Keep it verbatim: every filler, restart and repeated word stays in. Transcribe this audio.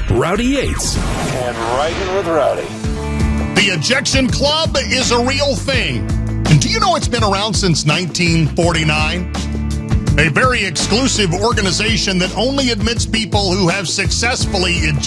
Rowdy Yates. And riding with Rowdy. The Ejection Club is a real thing. And do you know it's been around since nineteen forty-nine? A very exclusive organization that only admits people who have successfully ejected